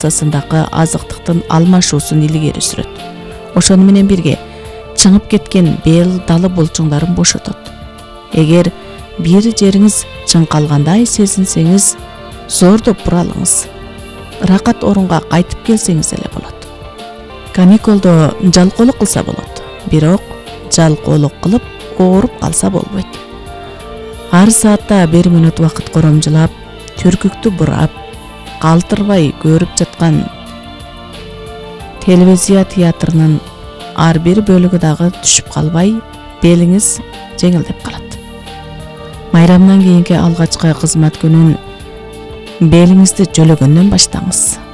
станциясындагы азыктыктын алмашуусун илгери сүрөт. Ошону менен бирге чыңып кеткен бел далы болчуңдарын бошотот. Эгер бир жериңиз чыңкалгандай сезинсеңиз, зордоп буралыңыз. Ракат орунга кайтып келсеңиз эле болот. Каникулда жалкоолук кылса болот, бирок жалкоолук кылып ооруп калса болбойт. Ар саатта 1 мүнөт убакыт коромжулап, түркүктү бурап, калтырбай көрүп жаткан телевизия театрынын ар бир бөлүгү дагы түшүп калбай, белиңиз жеңилдеп калат. Майрамдан кийинки алгачкы кызмат күнүн белиңизди жөлөгөндөн баштаңыз.